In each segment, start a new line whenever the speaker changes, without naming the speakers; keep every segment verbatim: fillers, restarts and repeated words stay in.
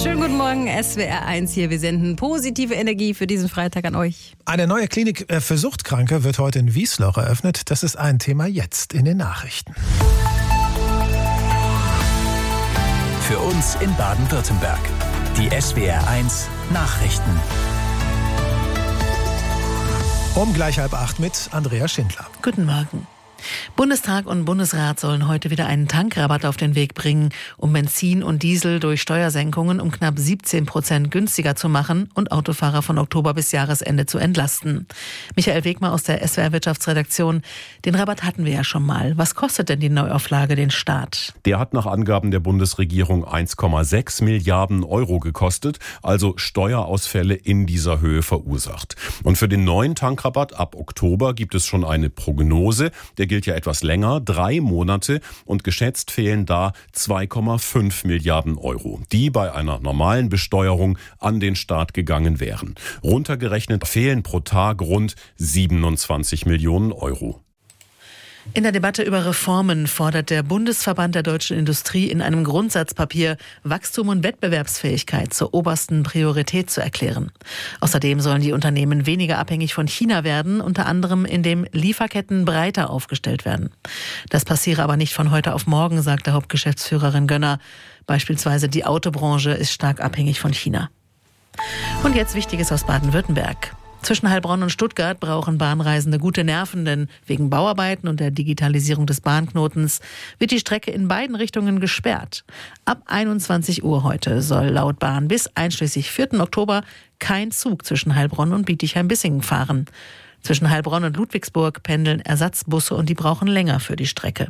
Schönen guten Morgen, S W R eins hier. Wir senden positive Energie für diesen Freitag an euch.
Eine neue Klinik für Suchtkranke wird heute in Wiesloch eröffnet. Das ist ein Thema jetzt in den Nachrichten.
Für uns in Baden-Württemberg. Die S W R eins Nachrichten.
Um gleich halb acht mit Andrea Schindler.
Guten Morgen. Bundestag und Bundesrat sollen heute wieder einen Tankrabatt auf den Weg bringen, um Benzin und Diesel durch Steuersenkungen um knapp siebzehn Prozent günstiger zu machen und Autofahrer von Oktober bis Jahresende zu entlasten. Michael Wegmer aus der S W R Wirtschaftsredaktion. Den Rabatt hatten wir ja schon mal. Was kostet denn die Neuauflage den Staat?
Der hat nach Angaben der Bundesregierung eins Komma sechs Milliarden Euro gekostet, also Steuerausfälle in dieser Höhe verursacht. Und für den neuen Tankrabatt ab Oktober gibt es schon eine Prognose. Der gilt ja etwas länger, drei Monate, und geschätzt fehlen da zwei Komma fünf Milliarden Euro, die bei einer normalen Besteuerung an den Staat gegangen wären. Runtergerechnet fehlen pro Tag rund siebenundzwanzig Millionen Euro.
In der Debatte über Reformen fordert der Bundesverband der deutschen Industrie in einem Grundsatzpapier, Wachstum und Wettbewerbsfähigkeit zur obersten Priorität zu erklären. Außerdem sollen die Unternehmen weniger abhängig von China werden, unter anderem indem Lieferketten breiter aufgestellt werden. Das passiere aber nicht von heute auf morgen, sagte Hauptgeschäftsführerin Gönner. Beispielsweise die Autobranche ist stark abhängig von China. Und jetzt Wichtiges aus Baden-Württemberg. Zwischen Heilbronn und Stuttgart brauchen Bahnreisende gute Nerven, denn wegen Bauarbeiten und der Digitalisierung des Bahnknotens wird die Strecke in beiden Richtungen gesperrt. Ab einundzwanzig Uhr heute soll laut Bahn bis einschließlich vierten Oktober kein Zug zwischen Heilbronn und Bietigheim-Bissingen fahren. Zwischen Heilbronn und Ludwigsburg pendeln Ersatzbusse und die brauchen länger für die Strecke.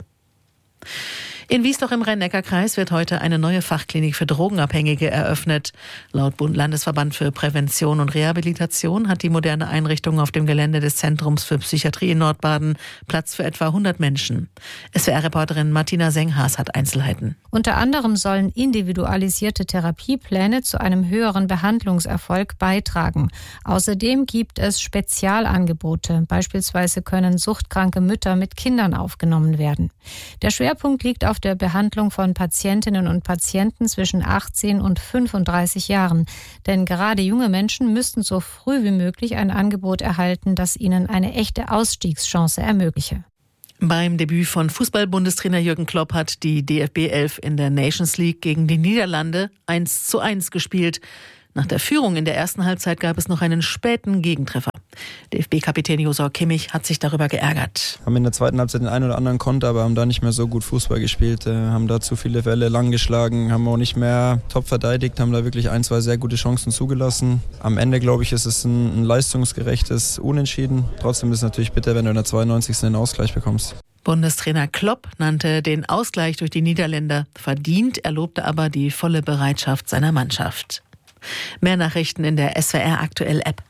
In Wiesloch im Rhein-Neckar-Kreis wird heute eine neue Fachklinik für Drogenabhängige eröffnet. Laut Bund-Landesverband für Prävention und Rehabilitation hat die moderne Einrichtung auf dem Gelände des Zentrums für Psychiatrie in Nordbaden Platz für etwa hundert Menschen. S W R-Reporterin Martina Senghaas hat Einzelheiten.
Unter anderem sollen individualisierte Therapiepläne zu einem höheren Behandlungserfolg beitragen. Außerdem gibt es Spezialangebote. Beispielsweise können suchtkranke Mütter mit Kindern aufgenommen werden. Der Schwerpunkt liegt auf der Behandlung von Patientinnen und Patienten zwischen achtzehn und fünfunddreißig Jahren. Denn gerade junge Menschen müssten so früh wie möglich ein Angebot erhalten, das ihnen eine echte Ausstiegschance ermögliche.
Beim Debüt von Fußball-Bundestrainer Jürgen Klopp hat die D F B elf in der Nations League gegen die Niederlande eins zu eins gespielt. Nach der Führung in der ersten Halbzeit gab es noch einen späten Gegentreffer. D F B-Kapitän Josua Kimmich hat sich darüber geärgert.
Haben in der zweiten Halbzeit den einen oder anderen Konter, aber haben da nicht mehr so gut Fußball gespielt. Äh, haben da zu viele Welle lang geschlagen, haben auch nicht mehr top verteidigt, haben da wirklich ein, zwei sehr gute Chancen zugelassen. Am Ende, glaube ich, ist es ein, ein leistungsgerechtes Unentschieden. Trotzdem ist es natürlich bitter, wenn du in der zweiundneunzigsten den Ausgleich bekommst.
Bundestrainer Klopp nannte den Ausgleich durch die Niederländer verdient, er lobte aber die volle Bereitschaft seiner Mannschaft. Mehr Nachrichten in der S W R Aktuell App.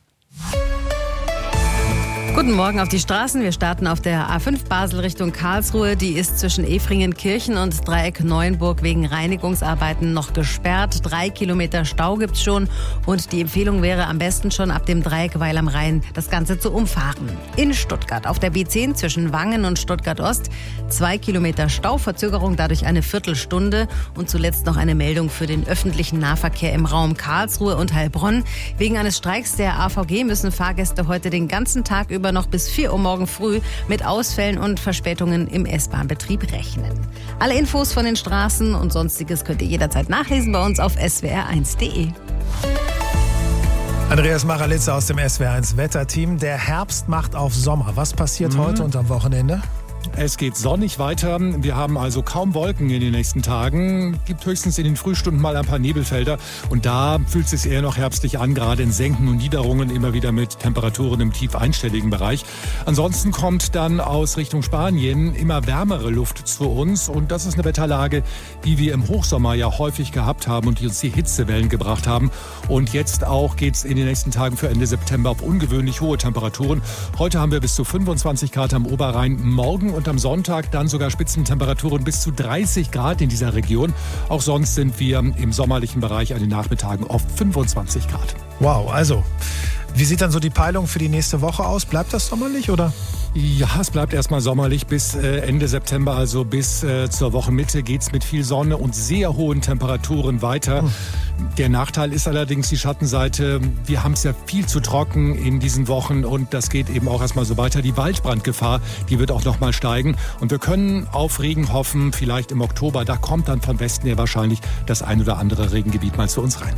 Guten Morgen auf die Straßen. Wir starten auf der A fünf Basel Richtung Karlsruhe. Die ist zwischen Efringenkirchen und Dreieck Neuenburg wegen Reinigungsarbeiten noch gesperrt. Drei Kilometer Stau gibt's schon. Und die Empfehlung wäre am besten schon ab dem Dreieck Weil am Rhein das Ganze zu umfahren. In Stuttgart auf der B zehn zwischen Wangen und Stuttgart Ost. Zwei Kilometer Stau, Verzögerung dadurch eine Viertelstunde. Und zuletzt noch eine Meldung für den öffentlichen Nahverkehr im Raum Karlsruhe und Heilbronn. Wegen eines Streiks der A V G müssen Fahrgäste heute den ganzen Tag über noch bis vier Uhr morgen früh mit Ausfällen und Verspätungen im S-Bahn-Betrieb rechnen. Alle Infos von den Straßen und Sonstiges könnt ihr jederzeit nachlesen bei uns auf S W R eins Punkt de.
Andreas Maralitze aus dem S W R eins Wetterteam. Der Herbst macht auf Sommer. Was passiert mhm. heute und am Wochenende?
Es geht sonnig weiter. Wir haben also kaum Wolken in den nächsten Tagen. Gibt höchstens in den Frühstunden mal ein paar Nebelfelder. Und da fühlt es sich eher noch herbstlich an, gerade in Senken und Niederungen, immer wieder mit Temperaturen im tief einstelligen Bereich. Ansonsten kommt dann aus Richtung Spanien immer wärmere Luft zu uns. Und das ist eine Wetterlage, die wir im Hochsommer ja häufig gehabt haben und die uns die Hitzewellen gebracht haben. Und jetzt auch geht es in den nächsten Tagen für Ende September auf ungewöhnlich hohe Temperaturen. Heute haben wir bis zu fünfundzwanzig Grad am Oberrhein. Morgen und am Sonntag dann sogar Spitzentemperaturen bis zu dreißig Grad in dieser Region. Auch sonst sind wir im sommerlichen Bereich an den Nachmittagen oft fünfundzwanzig Grad.
Wow, also wie sieht dann so die Peilung für die nächste Woche aus? Bleibt das sommerlich oder?
Ja, es bleibt erstmal sommerlich bis äh, Ende September, also bis äh, zur Wochenmitte geht's mit viel Sonne und sehr hohen Temperaturen weiter. Hm. Der Nachteil ist allerdings die Schattenseite. Wir haben es ja viel zu trocken in diesen Wochen und das geht eben auch erstmal so weiter. Die Waldbrandgefahr, die wird auch noch mal steigen und wir können auf Regen hoffen, vielleicht im Oktober. Da kommt dann vom Westen her wahrscheinlich das ein oder andere Regengebiet mal zu uns rein.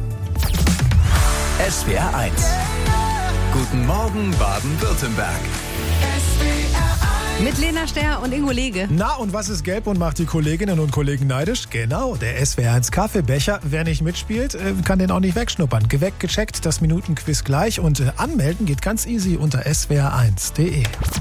S W R eins. Guten Morgen Baden-Württemberg.
Mit Lena Sterr und Ingo Lege.
Na, und was ist gelb und macht die Kolleginnen und Kollegen neidisch? Genau, der S W R eins Kaffeebecher. Wer nicht mitspielt, kann den auch nicht wegschnuppern. Geweckt, gecheckt, das Minutenquiz gleich und anmelden geht ganz easy unter s w r eins punkt d e.